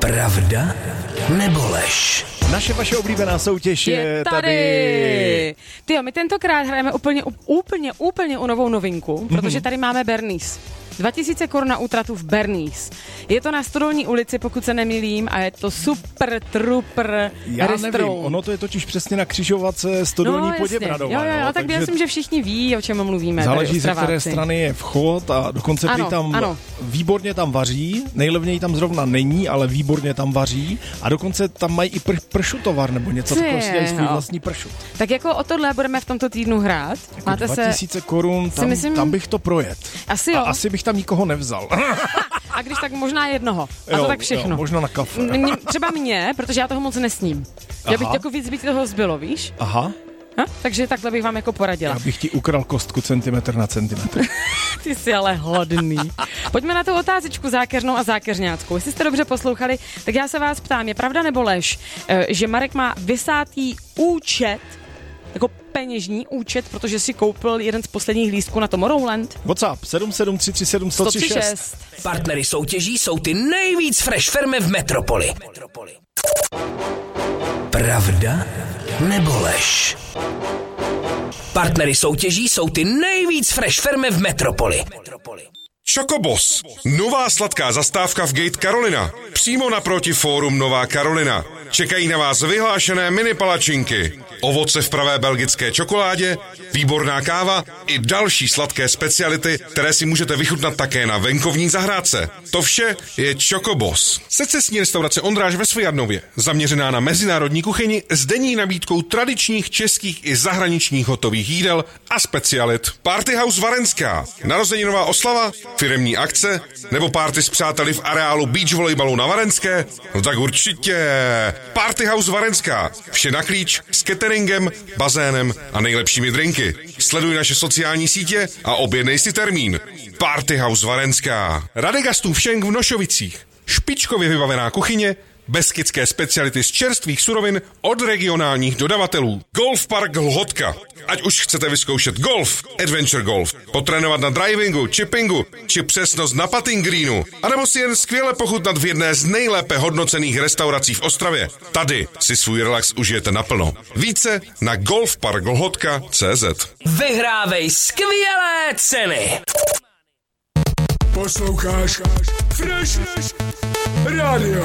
Pravda nebo lež? Naše vaše oblíbená soutěž je tady. Tyjo, my tentokrát hrajeme úplně novou novinku, protože tady máme Bernice. 2000 korun na útratu v Bernice. Je to na Stodolní ulici, pokud se nemýlím, a je to super trooper restaurant. Nevím, ono to je totiž přesně na křižovatce Stodolní Poděbradova. Jo, tak myslím, že všichni ví, o čem mluvíme. Záleží, ze které strany je vchod a dokonce ano. Výborně tam vaří, nejlevněji tam zrovna není, ale výborně tam vaří a dokonce tam mají i pršutovar nebo něco takového, si dají svůj vlastní pršut. Tak jako o tohle budeme v tomto týdnu hrát. Jako máte 2000 korun, tam bych to projet. Asi jo. A asi bych tam nikoho nevzal. A když tak možná jednoho. A to tak všechno. Jo, možná na kafe. Třeba mě, protože já toho moc nesním. Já bych jako víc by toho zbylo, víš? Aha. Takže takhle bych vám jako poradila. Já bych ti ukral kostku centimetr na centimetr. Ty jsi ale hodný. Pojďme na tu otázečku zákeřnou a zákeřňáckou. Jestli jste dobře poslouchali, tak já se vás ptám, je pravda nebo lež, že Marek má vysátý účet, jako peněžní účet, protože si koupil jeden z posledních lístků na Tomorrowland? WhatsApp 77337 Partnery soutěží jsou ty nejvíc fresh firmy v metropoli. Pravda nebo lež? Partnery soutěží jsou ty nejvíc fresh firmy v metropoli. Chocobos. Nová sladká zastávka v Gate Carolina. Přímo naproti fórum Nová Karolina. Čekají na vás vyhlášené mini palačinky, ovoce v pravé belgické čokoládě, výborná káva i další sladké speciality, které si můžete vychutnat také na venkovní zahrádce. To vše je Chocobos. Secesní restaurace Ondráž ve Svojadnově, zaměřená na mezinárodní kuchyni s denní nabídkou tradičních českých i zahraničních hotových jídel a specialit. Party House Varenská, narozeninová oslava, firemní akce nebo party s přáteli v areálu beach volejbalu na Varenské? No tak určitě. Party House Varenská. Vše na klíč s cateringem, bazénem a nejlepšími drinky. Sleduj naše sociální sítě a objednej si termín. Party House Varenská. Radegastův šenk v Nošovicích. Špičkově vybavená kuchyně, beskydské speciality z čerstvých surovin od regionálních dodavatelů. Golf Park Lhotka. Ať už chcete vyzkoušet golf, adventure golf, potrénovat na drivingu, chippingu, či přesnost na putting greenu, anebo si jen skvěle pochutnat v jedné z nejlépe hodnocených restaurací v Ostravě. Tady si svůj relax užijete naplno. Více na golfparklhotka.cz. Vyhrávej skvělé ceny! Posloucháš Fresh Radio.